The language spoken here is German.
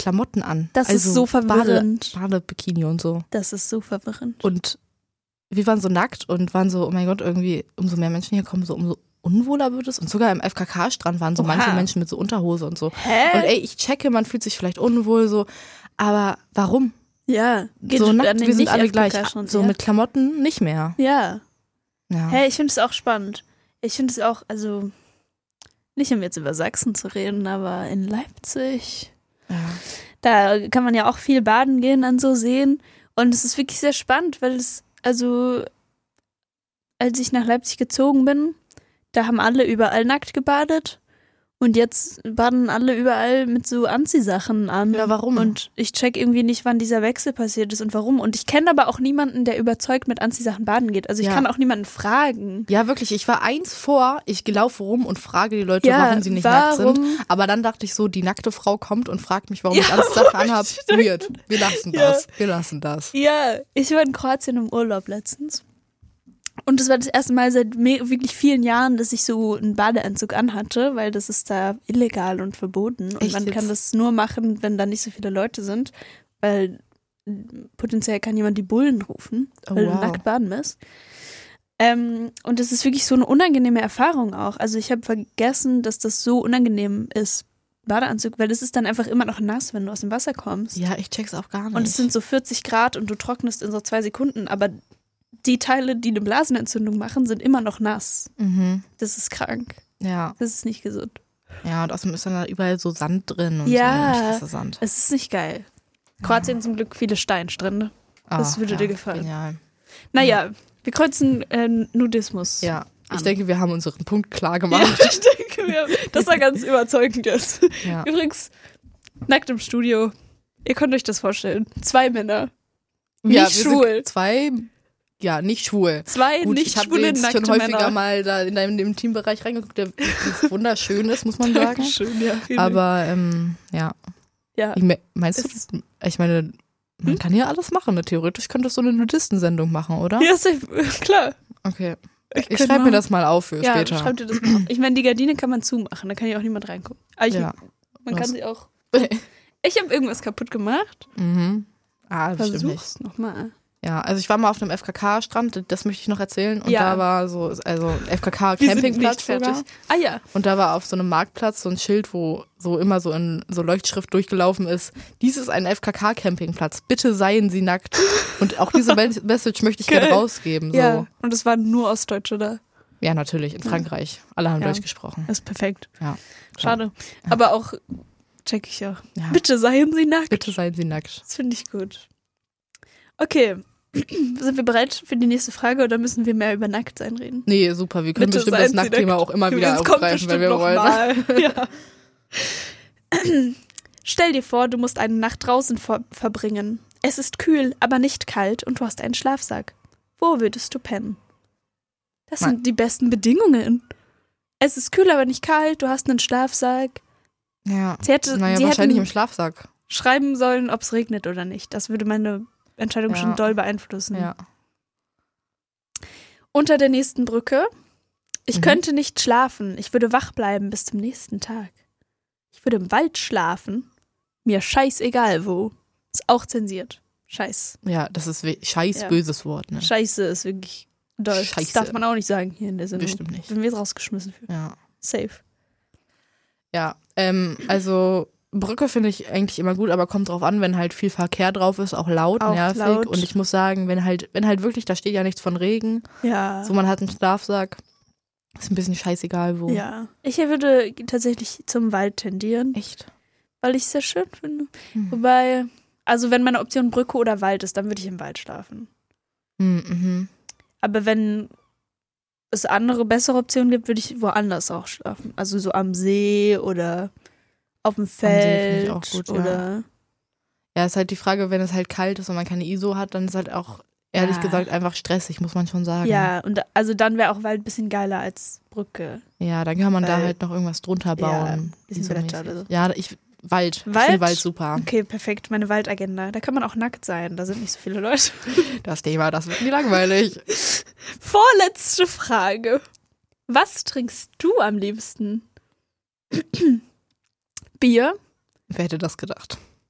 Klamotten an. Das ist so verwirrend. Badebikini und so. Das ist so verwirrend. Und wir waren so nackt und waren so, oh mein Gott, irgendwie, umso mehr Menschen hier kommen, so umso unwohler wird es. Und sogar im FKK-Strand waren so manche Menschen mit so Unterhose und so. Hä? Und ich checke, man fühlt sich vielleicht unwohl so, aber warum? Ja, geht so nackt, wir sind alle gleich. So ja. mit Klamotten nicht mehr. Ja. Ja. Hey, ich finde es auch spannend. Ich finde es auch, also, nicht um jetzt über Sachsen zu reden, aber in Leipzig, da kann man ja auch viel baden gehen an so Seen. Und es ist wirklich sehr spannend, weil es, also, als ich nach Leipzig gezogen bin, da haben alle überall nackt gebadet. Und jetzt baden alle überall mit so Anziehsachen an. Ja, warum? Und ich check irgendwie nicht, wann dieser Wechsel passiert ist und warum. Und ich kenne aber auch niemanden, der überzeugt mit Anziehsachen baden geht. Also ich kann auch niemanden fragen. Ja, wirklich. Ich war eins vor, ich laufe rum und frage die Leute, warum sie nicht nackt sind. Aber dann dachte ich so, die nackte Frau kommt und fragt mich, warum ich Anziehsachen anhabe. Weird. Wir lassen das. Wir lassen das. Ja, ich war in Kroatien im Urlaub letztens. Und das war das erste Mal seit wirklich vielen Jahren, dass ich so einen Badeanzug anhatte, weil das ist da illegal und verboten. Und man kann das nur machen, wenn da nicht so viele Leute sind, weil potenziell kann jemand die Bullen rufen, weil du nackt baden bist. Und das ist wirklich so eine unangenehme Erfahrung auch. Also ich habe vergessen, dass das so unangenehm ist, Badeanzug, weil es ist dann einfach immer noch nass, wenn du aus dem Wasser kommst. Ja, ich check's auch gar nicht. Und es sind so 40 Grad und du trocknest in so 2 Sekunden, aber die Teile, die eine Blasenentzündung machen, sind immer noch nass. Mhm. Das ist krank. Ja. Das ist nicht gesund. Ja, und außerdem ist dann da überall so Sand drin und so. Sand. Es ist nicht geil. Kroatien zum Glück viele Steinstrände. Das würde dir gefallen. Genial. Naja, wir kreuzen Nudismus. Ja, ich denke, wir haben unseren Punkt klar gemacht. Ja, ich denke, das war ganz überzeugend jetzt. Ja. Übrigens, nackt im Studio. Ihr könnt euch das vorstellen. 2 Männer. Nicht schwul. 2 Ja, nicht schwul. 2 Gut, nicht schwule nackte Männer. Ich habe schon häufiger mal da in deinem Teambereich reingeguckt, der wunderschön ist, muss man sagen. Schön, ja. Aber, ja. Meinst du, ich meine, man kann ja alles machen. Ne? Theoretisch könntest du so eine Nudistensendung machen, oder? Ja, klar. Okay. Ich schreibe mir das mal auf für später. Ja, schreib dir das mal auf. Ich meine, die Gardine kann man zumachen, da kann ja auch niemand reingucken. Aber man kann sie auch... Ich habe irgendwas kaputt gemacht. Mhm. Bestimmt Versuch's nicht. Nochmal. Ja, also ich war mal auf einem FKK-Strand, das möchte ich noch erzählen. Und da war so, also FKK-Campingplatz sogar. Ah ja. Und da war auf so einem Marktplatz so ein Schild, wo so immer so in so Leuchtschrift durchgelaufen ist. Dies ist ein FKK-Campingplatz. Bitte seien Sie nackt. Und auch diese Message möchte ich gerne rausgeben. So. Ja, und es waren nur Ostdeutsche da. Ja, natürlich, in Frankreich. Alle haben Deutsch gesprochen. Das ist perfekt. Ja. Schade. Ja. Aber auch, check ich auch. Ja. Bitte seien Sie nackt. Bitte seien Sie nackt. Das finde ich gut. Okay. Sind wir bereit für die nächste Frage oder müssen wir mehr über Nacktsein reden? Nee, super. Wir können Bitte bestimmt das Nacktthema auch immer wieder aufgreifen, wenn wir wollen. Ja. Stell dir vor, du musst eine Nacht draußen verbringen. Es ist kühl, aber nicht kalt und du hast einen Schlafsack. Wo würdest du pennen? Das sind die besten Bedingungen. Es ist kühl, aber nicht kalt, du hast einen Schlafsack. Ja, sie wahrscheinlich im Schlafsack. Schreiben sollen, ob es regnet oder nicht. Das würde meine Entscheidung schon doll beeinflussen. Ja. Unter der nächsten Brücke. Ich könnte nicht schlafen. Ich würde wach bleiben bis zum nächsten Tag. Ich würde im Wald schlafen. Mir scheißegal wo. Ist auch zensiert. Scheiß. Ja, das ist böses Wort. Ne? Scheiße ist wirklich doll. Scheiße. Das darf man auch nicht sagen hier in der Sendung. Bestimmt nicht. Wenn wir es rausgeschmissen fühlen. Ja. Safe. Ja, also Brücke finde ich eigentlich immer gut, aber kommt drauf an, wenn halt viel Verkehr drauf ist, auch laut, nervig. Laut. Und ich muss sagen, wenn halt wirklich, da steht ja nichts von Regen, so man hat einen Schlafsack, ist ein bisschen scheißegal wo. Ja, ich würde tatsächlich zum Wald tendieren. Echt? Weil ich es sehr schön finde. Wobei, also wenn meine Option Brücke oder Wald ist, dann würde ich im Wald schlafen. Mhm. Aber wenn es andere, bessere Optionen gibt, würde ich woanders auch schlafen. Also so am See oder auf dem Feld auch gut, oder... Ja, ist halt die Frage, wenn es halt kalt ist und man keine ISO hat, dann ist halt auch, ehrlich gesagt, einfach stressig, muss man schon sagen. Ja, und also dann wäre auch Wald ein bisschen geiler als Brücke. Ja, dann kann man da halt noch irgendwas drunter bauen. Ja, bisschen Blätter oder so. Ja, Wald? Ich finde Wald super. Okay, perfekt, meine Waldagenda. Da kann man auch nackt sein, da sind nicht so viele Leute. Das Thema, das wird nie langweilig. Vorletzte Frage. Was trinkst du am liebsten? Bier? Wer hätte das gedacht?